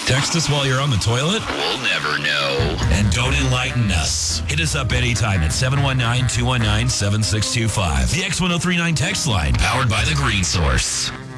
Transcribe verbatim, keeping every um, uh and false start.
Text us while you're on the toilet? We'll never know. And don't enlighten us. Hit us up anytime at seven one nine, two one nine, seven six two five. The X ten thirty-nine text line, powered by The Green Source.